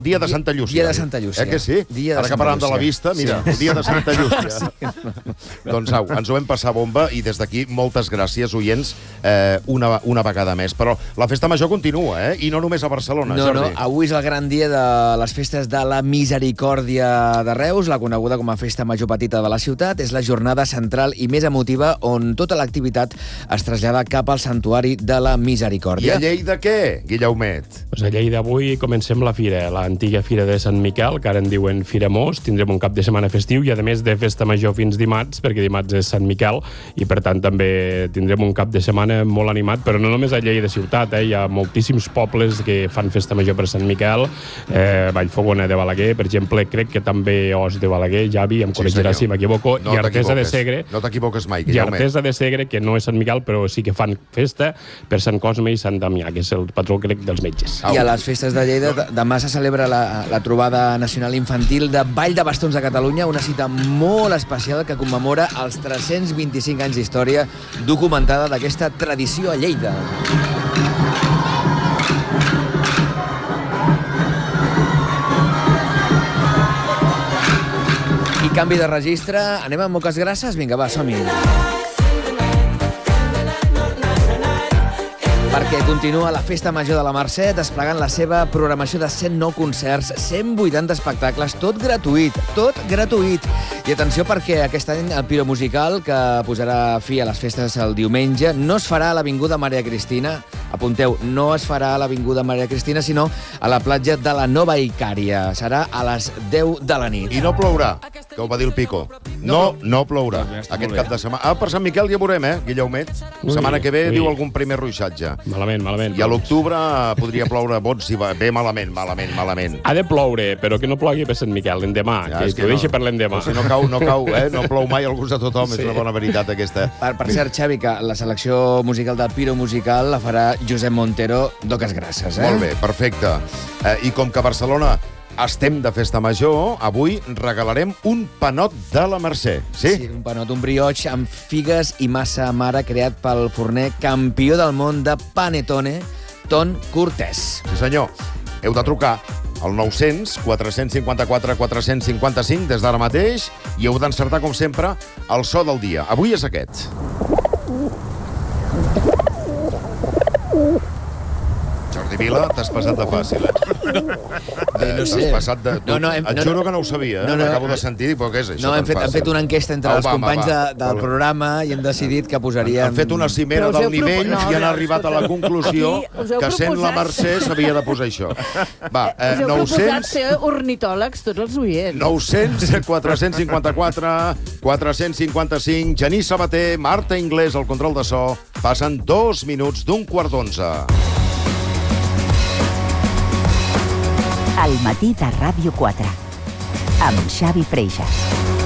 Dia de Santa Llúcia. Dia de Santa Llúcia. Que sí? Ara que parlàvem de la vista, mira, el dia de Santa Llúcia. Doncs au, ens ho vam passar bomba i des d'aquí moltes gràcies, oients, una vegada més. Però la festa major continua, I no només a Barcelona, Jordi. No, avui és el gran dia de les festes de la Misericòrdia de Reus, la coneguda com a festa major petita de la ciutat. És la jornada central i més emotiva on tota l'activitat es trasllada cap al santuari de la Misericòrdia. I a Lleida què, Guillaumet? Pues a Lleida avui comencem la fira, l'antiga fira de Sant Miquel, que ara en diuen Fira Mos. Tindrem un cap de setmana festiu i, a més, de festa major fins dimarts, perquè dimarts és Sant Miquel, i, per tant, també tindrem un cap de setmana molt animat, però no només a Lleida ciutat, Hi ha moltíssims pobles que fan festa major per Sant Miquel, Vallfogona de Balaguer, per exemple, crec que també Os de Balaguer, Javi, em corregirà si m'equivoco, i Artesa de Segre. No t'equivoques mai, I Artesa de Segre, que no és Sant Miquel, però sí que fan festa per Sant Cosme i Sant Damià, que és el patró, crec, dels metges. I a les festes de Lleida demà se celebra la trobada nacional infantil de Ball de Bastons de Catalunya, una cita molt especial que commemora els 325 anys d'història documentada d'aquesta tradició a Lleida. I canvi de registre, anem amb Moques Grasses? Vinga, va, som-hi. Perquè continua la Festa Major de la Mercè desplegant la seva programació de 109 concerts, 180 espectacles, tot gratuït, tot gratuït. I atenció perquè aquest any el Piro Musical, que posarà fi a les festes el diumenge, no es farà a l'Avinguda Maria Cristina, apunteu, no es farà a l'Avinguda Maria Cristina, sinó a la platja de la Nova Icària. Serà a les 10 de la nit. I no plourà, que ho va dir el Pico. No plourà. Aquest cap de setmana. Per Sant Miquel ja veurem, Guillaumet? Setmana que ve diu algun primer ruixatge. Malament. I a l'octubre podria ploure bots i bé malament. Ha de ploure, però que no plogui per Sant Miquel, l'endemà, que ho deixi per l'endemà. Si no cau, no plou mai al gust de tothom, és una bona veritat aquesta. Per cert, Xavi, que la selecció musical del Piro Musical la farà Josep Montero d'Oques Grasses, Molt bé, perfecte. I com que a Barcelona estem de festa major, avui regalarem un panot de la Mercè. Sí? Sí, un panot, un brioix amb figues i massa mare creat pel forner campió del món de panetone, Ton Cortés. Sí, senyor. Heu de trucar al 900 454 455 des d'ara mateix i heu d'encertar, com sempre, el so del dia. Avui és aquest. Jordi Vila, t'has passat de fàcil, No sé. T'has passat de... Et juro que no ho sabia, Acabo de sentir, però què és això? No, hem fet una enquesta entre els companys del programa i hem decidit que posaríem... Han fet una cimera del nivell i han arribat a la conclusió que sent la Mercè s'havia de posar això. Va, us heu proposat ser ornitòlegs, tots els oients. 900 454 455 Genís Sabater, Marta Inglés, al control de so. Passen 2 minuts d'un quart d'11. Al matí de Ràdio 4, amb Xavi Freixas.